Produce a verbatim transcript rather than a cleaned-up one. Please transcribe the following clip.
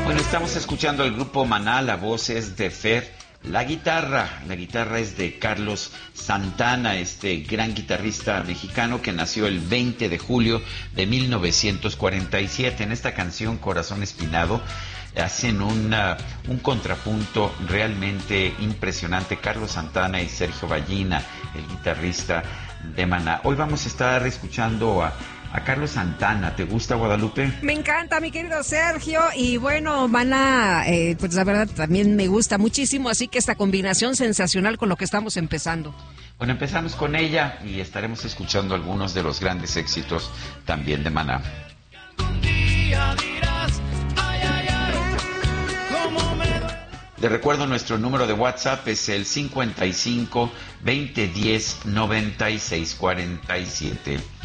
Bueno, estamos escuchando al grupo Maná, la voz es de Fer, la guitarra, la guitarra es de Carlos Santana, este gran guitarrista mexicano que nació el veinte de julio de mil novecientos cuarenta y siete. En esta canción, Corazón Espinado, hacen una, un contrapunto realmente impresionante, Carlos Santana y Sergio Ballina, el guitarrista de Maná. Hoy vamos a estar escuchando a A Carlos Santana. ¿Te gusta, Guadalupe? Me encanta, mi querido Sergio. Y bueno, Maná, eh, pues la verdad también me gusta muchísimo. Así que esta combinación sensacional con lo que estamos empezando. Bueno, empezamos con ella y estaremos escuchando algunos de los grandes éxitos también de Maná. Un día dirás, ay, ay, ay, cómo me... Les recuerdo, nuestro número de WhatsApp es el cincuenta y cinco, veinte diez, noventa y seis cuarenta y siete.